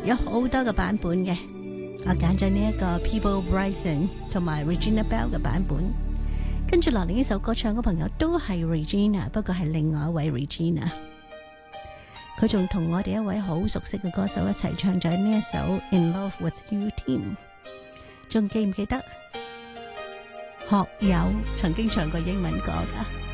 有好多個版本嘅，我揀咗呢一個 Peabo Bryson 同埋 Regina Belle 嘅版本。跟住落嚟呢首歌唱嘅朋友都係 Regina， 不過係另外一位 Regina。佢仲同我哋一位好熟悉嘅歌手一齊唱咗呢一首 In Love With You 添。仲記唔記得學友曾經唱過英文歌㗎？